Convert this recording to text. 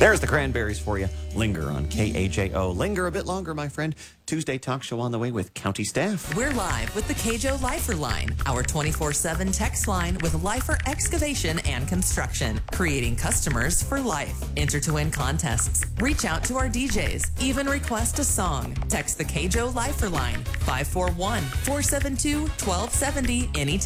There's the Cranberries for you. Linger on KAJO. Linger a bit longer, my friend. Tuesday talk show on the way with county staff. We're live with the KJO Lifer Line, our 24/7 text line with Lifer Excavation and Construction, creating customers for life. Enter to win contests. Reach out to our DJs. Even request a song. Text the KJO Lifer Line, 541-472-1270 anytime.